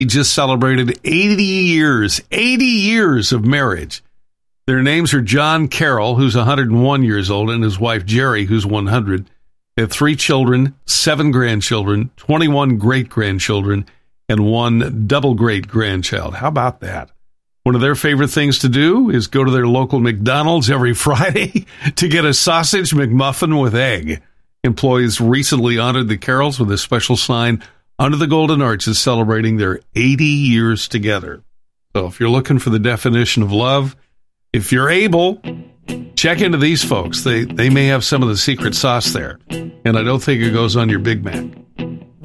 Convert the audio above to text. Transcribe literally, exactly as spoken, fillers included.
He just celebrated eighty years, eighty years of marriage. Their names are John Carroll, who's one hundred one years old, and his wife Jerry, who's one hundred. They have three children, seven grandchildren, twenty-one great-grandchildren, and one double great-grandchild. How about that? One of their favorite things to do is go to their local McDonald's every Friday to get a sausage McMuffin with egg. Employees recently honored the Carrolls with a special sign under the Golden Arches celebrating their eighty years together. So if you're looking for the definition of love, if you're able, check into these folks. They they may have some of the secret sauce there. And I don't think it goes on your Big Mac.